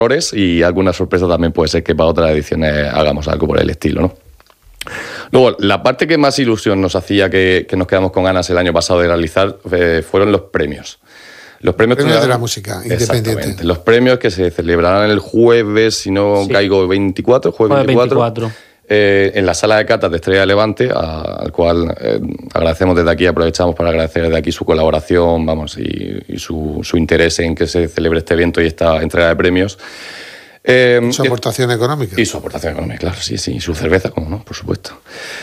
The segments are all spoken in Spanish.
y alguna sorpresa también puede ser que para otras ediciones hagamos algo por el estilo, ¿no? Luego, la parte que más ilusión nos hacía que nos quedamos con ganas el año pasado de realizar fueron los premios. Los premios de la música independiente. Los premios que se celebrarán el jueves, si no caigo, 24, jueves 24. En la sala de catas de Estrella de Levante, al cual agradecemos desde aquí, aprovechamos para agradecer desde aquí su colaboración, y su interés en que se celebre este evento y esta entrega de premios. Su aportación económica. Y su aportación económica, claro, sí, y su cerveza, como no, por supuesto.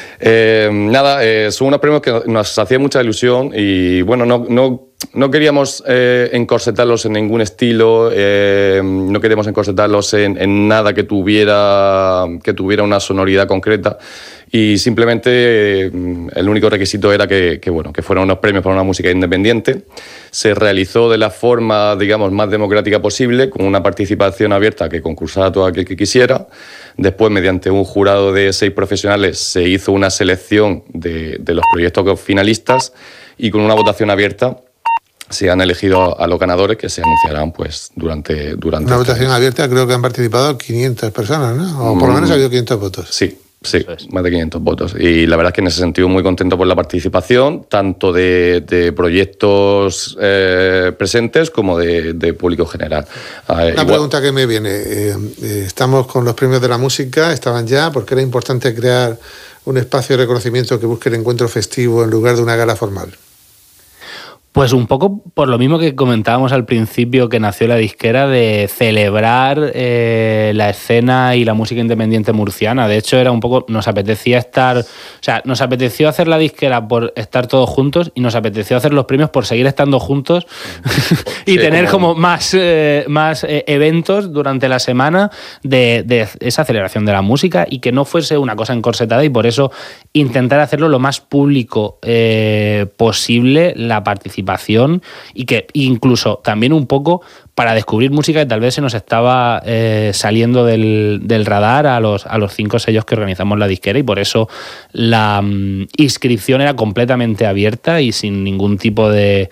Son unos premios que nos hacía mucha ilusión y, bueno, no queríamos encorsetarlos en ningún estilo, no queríamos encorsetarlos en nada que tuviera una sonoridad concreta, y simplemente el único requisito era que fueran unos premios para una música independiente. Se realizó de la forma, digamos, más democrática posible, con una participación abierta que concursara todo aquel que quisiera. Después, mediante un jurado de 6 profesionales, se hizo una selección de los proyectos finalistas, y con una votación abierta se han elegido a los ganadores, que se anunciarán pues durante una votación abierta. Creo que han participado 500 personas, ¿no? O por lo menos ha habido 500 votos. Sí, más de 500 votos. Y la verdad es que en ese sentido muy contento por la participación, tanto de proyectos presentes como de público general. Una pregunta que me viene. Estamos con los premios de la música, estaban ya, porque era importante crear un espacio de reconocimiento que busque el encuentro festivo en lugar de una gala formal. Pues un poco por lo mismo que comentábamos al principio, que nació la disquera, de celebrar la escena y la música independiente murciana. De hecho, era un poco, nos apetecía nos apeteció hacer la disquera por estar todos juntos, y nos apeteció hacer los premios por seguir estando juntos y tener como más eventos durante la semana de esa celebración de la música, y que no fuese una cosa encorsetada, y por eso intentar hacerlo lo más público posible, la participación, y que incluso también un poco para descubrir música que tal vez se nos estaba saliendo del radar a los 5 sellos que organizamos la disquera, y por eso la inscripción era completamente abierta y sin ningún tipo de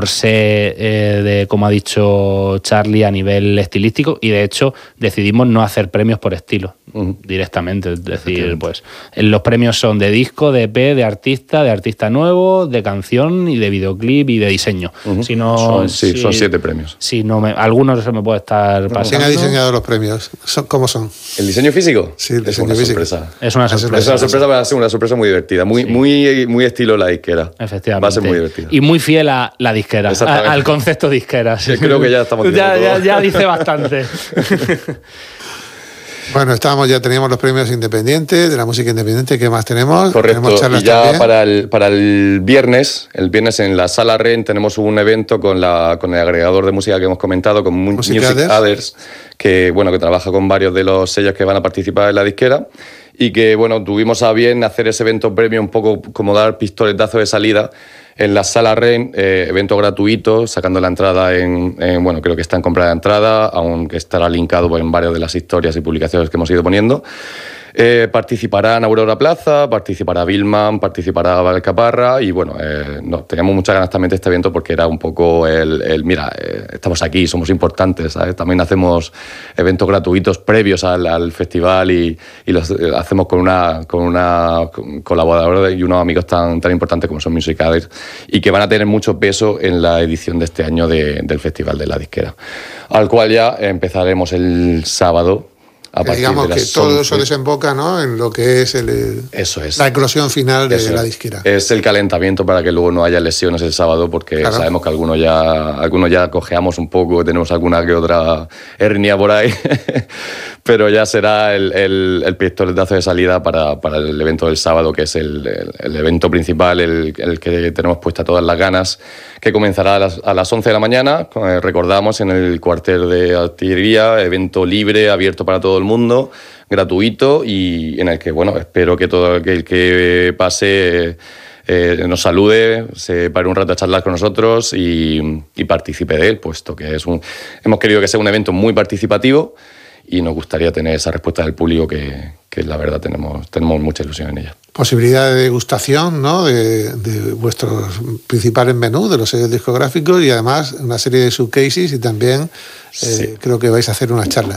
corsé, como ha dicho Charlie, a nivel estilístico, y de hecho decidimos no hacer premios por estilo directamente. Es decir, pues los premios son de disco, de EP, de artista nuevo, de canción y de videoclip y de diseño. Son 7 premios. Si no algunos se me puede estar pasando. ¿Quién ha diseñado los premios? ¿Cómo son? ¿El diseño físico? Sí, el diseño físico. Es una sorpresa. Es una sorpresa, va a ser una sorpresa muy divertida, muy estilo la disquera. Efectivamente. Va a ser muy divertida. Y muy fiel a la disquera, al concepto disquera. Sí. Creo que ya estamos ya dice bastante. Bueno, ya teníamos los premios independientes, de la música independiente. ¿Qué más tenemos? Correcto, tenemos y ya para el viernes en la Sala REN tenemos un evento con el agregador de música que hemos comentado, con Music Others, que trabaja con varios de los sellos que van a participar en la disquera, y que tuvimos a bien hacer ese evento premio, un poco como dar pistoletazo de salida en la Sala REN, evento gratuito, sacando la entrada creo que está en compra de entrada, aunque estará linkado en varias de las historias y publicaciones que hemos ido poniendo. Participarán Aurora Plaza, participará Billman, participará Valcaparra, y teníamos muchas ganas también de este evento, porque era un poco estamos aquí, somos importantes, ¿sabes? También hacemos eventos gratuitos previos al festival, y los hacemos con una colaboradora y unos amigos tan importantes como son Music Others, y que van a tener mucho peso en la edición de este año del Festival de la Disquera, al cual ya empezaremos el sábado. Digamos que todo eso desemboca, ¿no?, en lo que es la eclosión final de la disquera. Es el calentamiento para que luego no haya lesiones el sábado, porque sabemos que algunos ya cojeamos un poco, tenemos alguna que otra hernia por ahí, pero ya será el pistoletazo de salida para el evento del sábado, que es el evento principal, el que tenemos puesta todas las ganas, que comenzará a las 11 de la mañana, recordamos, en el cuartel de artillería, evento libre, abierto para todo el mundo, gratuito, y en el que, espero que todo aquel que pase nos salude, se pare un rato a charlar con nosotros y participe de él, puesto que hemos querido que sea un evento muy participativo, y nos gustaría tener esa respuesta del público que la verdad tenemos mucha ilusión en ella. Posibilidad de degustación, ¿no?, de vuestros principales menús, de los sellos discográficos, y además una serie de showcases, y también creo que vais a hacer unas charlas.